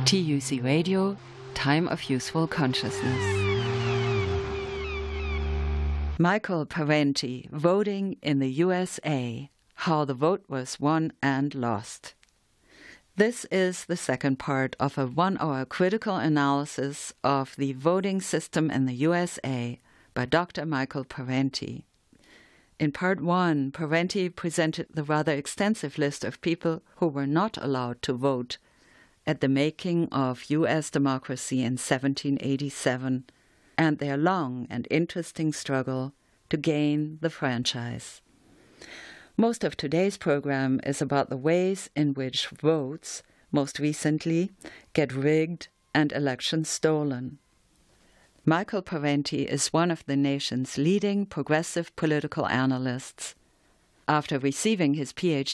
TUC Radio, Time of Useful Consciousness. Michael Parenti, Voting in the USA, How the Vote Was Won and Lost. This is the second part of a 1-hour critical analysis of the voting system in the USA by Dr. Michael Parenti. In Part 1, Parenti presented the rather extensive list of people who were not allowed to vote at the making of U.S. democracy in 1787 and their long and interesting struggle to gain the franchise. Most of today's program is about the ways in which votes, most recently, get rigged and elections stolen. Michael Parenti is one of the nation's leading progressive political analysts. After receiving his Ph.D.